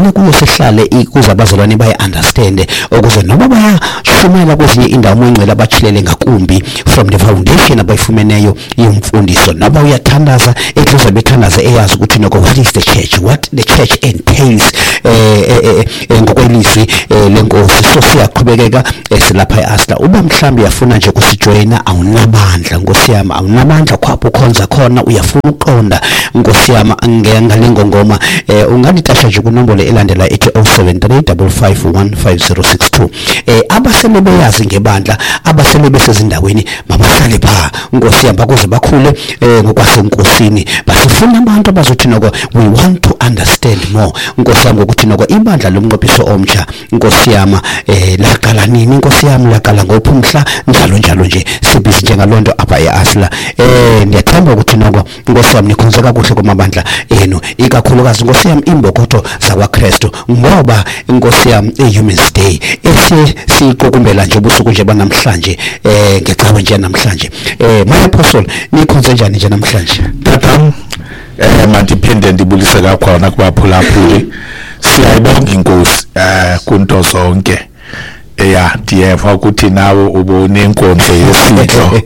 kuyo sihlale ikuze abazalwane baye understand ukuze noma bayashumela kwezinye indawo umngcwele abachilele ngakumbi from the foundation abayifumeneyo yemfundiso noma uyathandaza ekluze bethandaza eyazi ukuthi noko what is the church, what the church entails ngokwelizwi lenkosi. So siyaqhubekeka silapha eAsla uba mhlambi yafuna nje kusijoyina awunamandla Nkosi yami, awunamandla khapho ukhonza khona uyafuna uqonda Nkosi yami ngale ngoma ungalitasha nje kunombolo elandela ethi 0735515062. Abasele beyazi ngebandla abasele besezindaweni mabahlale pha Nkosi yami bakuze bakhule ngokwasenkosini basifuna abantu abazothi noko we want to understand more Nkosi yami ukuthi noko ibandla lomnqophiso omtsha Nkosi yami laqala nini Nkosi yami laqala ngophumhla njalo nje sibizi njengalonto apha eAsla. Ndiyathemba ukuthi noko Nkosi yami nikhonza kakuhle kwamabandla enu ikakhulukazi Nkosi yami imbokotho zakwaKristu ngoba Nkosi yami Humans Day siqokumbela nje ubusuku nje banamhlanje ngecawe nje namhlanje. My apostle nikhonza njani nje namhlanje? Tatam mandiphinde ndibulise kakhona kubaphulaphuli siyayibonga inkosi kunto zonke ndiyeva ukuthi nawe ubonenkonzo yesitho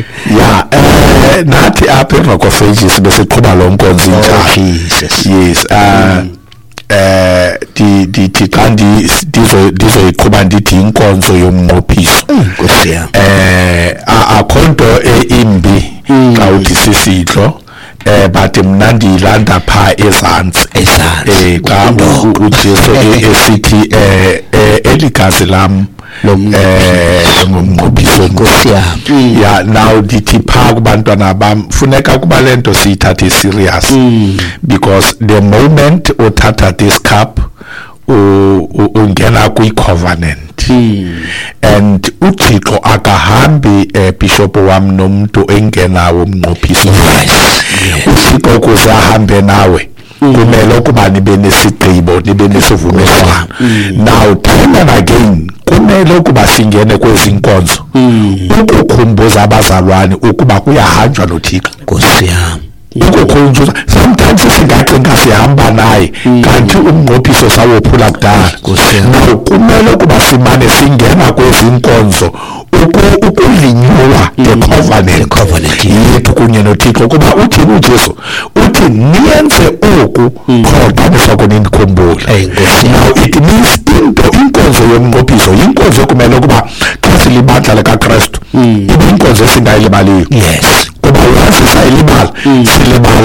nathi apha emva kofejisi besiqhuba lo nkonzo injalo. Yes ndithi xa ndizoyiqhuba ndithi inkonzo yomnqophiso akho nto imbi xa uthi sisitlo but mna ndiyilanda phaa ezantsi xa ujesu esithi eli gazi lam ngomnqophiso Nkosi yami. Now ndithi phaa kubantwana bam funeka kuba le nto siyithathe serious because the moment uthatha this cup ungena kwi-covenant and uThixo akahambi bishop wam nomuntu engenawo umnqophiso. uThixo ukuze ahambe nawe kumele ukuba nibe nesigqibo nibe nesivumelwano. Now time and again kumele ukuba singene kwezi nkonzo ukukhumbuza abazalwane ukuba kuyahanjwa noThixo. Nkosi yami ukukhunjuzwa sometimes singacinga sihamba naye kanti umnqophiso sawophula kudala. Now kumele ukuba simane singena kwezi nkonzo ukulinyula the covenant yethu kunye noThixo kuba uthi uJesu uthi niyenze oku kodwa nisakho nikhumbula. Now it means inkonzo yomnqophiso inkonzo kumele ukuba xa silibandla likaKristu inkonzo esingayilibaliyo. Yes kuba uyazi sayilibala silibala